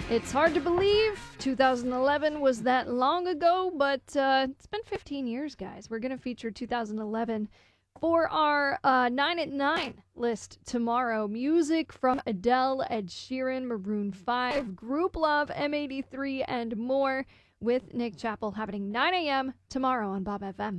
It's hard to believe 2011 was that long ago, but it's been 15 years, guys. We're going to feature 2011 for our 9 at 9 list tomorrow. Music from Adele, Ed Sheeran, Maroon 5, Group Love, M83, and more with Nick Chappell happening 9 a.m. tomorrow on Bob FM.